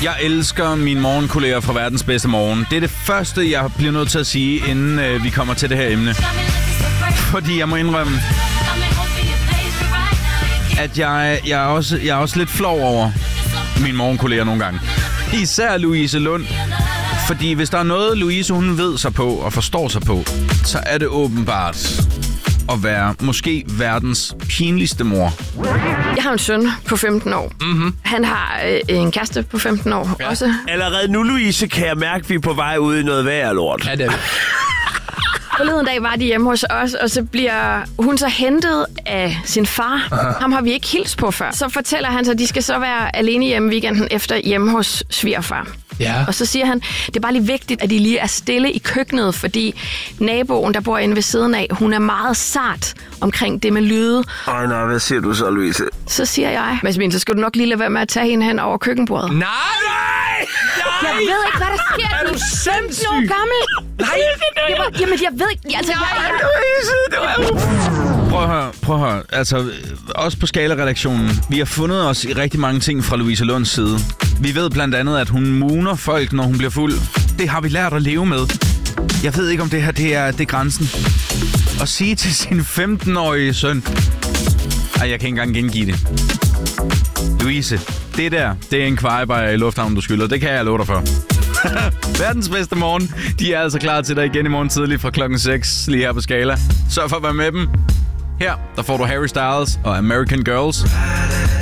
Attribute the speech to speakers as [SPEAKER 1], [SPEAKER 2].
[SPEAKER 1] Jeg elsker mine morgenkolleger fra Verdens Bedste Morgen. Det er det første, jeg bliver nødt til at sige, inden vi kommer til det her emne. Fordi jeg må indrømme, at jeg er også lidt flov over mine morgenkolleger nogle gange. Især Louise Lund. Fordi hvis der er noget, Louise hun ved sig på og forstår sig på, så er det åbenbart at være måske verdens pinligste mor.
[SPEAKER 2] Jeg har en søn på 15 år. Mm-hmm. Han har en kæreste på 15 år også.
[SPEAKER 3] Allerede nu, Louise, kan jeg mærke, at vi er på vej ud i noget værre lort.
[SPEAKER 4] Ja, det er det.
[SPEAKER 2] Forleden dag var de hjemme hos os, og så bliver hun så hentet af sin far. Aha. Ham har vi ikke hilst på før. Så fortæller han så, at de skal så være alene hjemme weekenden efter hjemme hos svigerfar.
[SPEAKER 4] Ja.
[SPEAKER 2] Og så siger han, det er bare lige vigtigt, at de lige er stille i køkkenet, fordi naboen, der bor inde ved siden af, hun er meget sart omkring det med lyde.
[SPEAKER 3] Ej, nej, hvad siger du så, Louise?
[SPEAKER 2] Så siger jeg, Masmin, så skal du nok lige lade være med at tage hende hen over køkkenbordet.
[SPEAKER 4] Nej!
[SPEAKER 2] Jeg ved ikke, hvad der sker.
[SPEAKER 4] Er du sindssyg?
[SPEAKER 2] Du er gammel. Nej, jamen, jeg ved ikke. Altså,
[SPEAKER 1] Prøv at høre. Altså, også på Skala-redaktionen. Vi har fundet os i rigtig mange ting fra Louise Lunds side. Vi ved blandt andet, at hun muner folk, når hun bliver fuld. Det har vi lært at leve med. Jeg ved ikke, om det her det er grænsen. At sige til sin 15-årige søn... Ej, jeg kan ikke engang gengive det. Louise, det er en kvarebajer i lufthavnen, du skylder. Det kan jeg love dig for. Verdens Bedste Morgen. De er altså klar til dig igen i morgen tidlig fra klokken 6, lige her på Skala. Sørg for at være med dem. Her, der får du Harry Styles og American Girls.